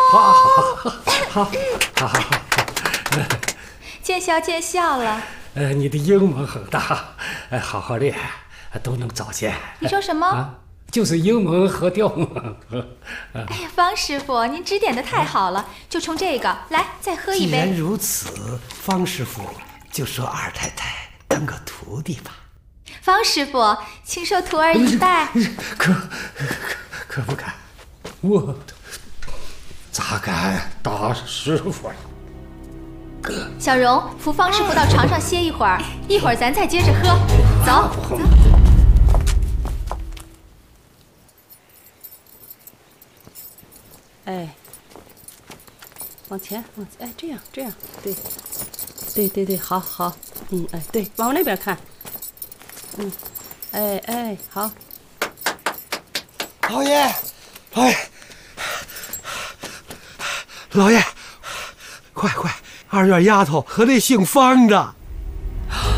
好， 见笑见笑了。 你的英文很大，好好练，都能找见。 你说什么？ 啊，就是英文和调嘛。 哎呀，方师傅，您指点的太好了，就冲这个，来，再喝一杯。 既然如此，方师傅就收二太太当个徒弟吧。 方师傅，请受徒儿一拜。 可不敢，我咋敢打师傅呀？ 小荣，扶方师傅到床上歇一会儿，一会儿咱再接着喝。走。 哎，往前，哎，这样，对，好，哎，对，往那边看，哎，好。 老爷，快，二院丫头和那姓方的，